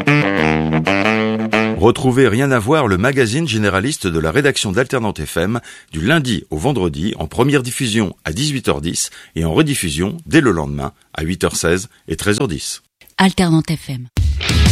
Retrouvez Rien à voir, le magazine généraliste de la rédaction d'Alternante FM, du lundi au vendredi, en première diffusion à 18h10 et en rediffusion dès le lendemain à 8h16 et 13h10. Alternante FM.